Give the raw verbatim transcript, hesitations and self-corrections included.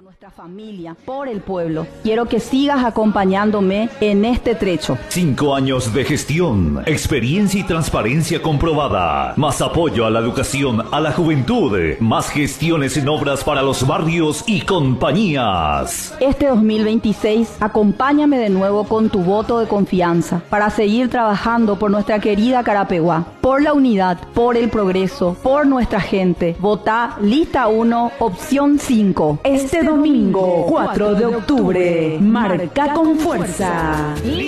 nuestra familia, por el pueblo. Quiero que sigas acompañándome en este trecho. Cinco años de gestión, experiencia y transparencia comprobada. Más apoyo a la educación, a la juventud. Más gestiones en obras para los barrios y compañías. Este dos mil veintiséis, acompáñame de nuevo con tu voto de confianza para seguir trabajando por nuestra querida Carapeguá, por la unidad, por el progreso, por nuestra gente. Votá lista uno, opción cinco. Este domingo, cuatro de octubre, marca con fuerza.